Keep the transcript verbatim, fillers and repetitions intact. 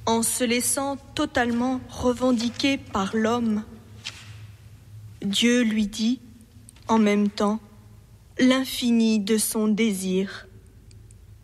en se laissant totalement revendiquer par l'homme. Dieu lui dit, en même temps, l'infini de son désir.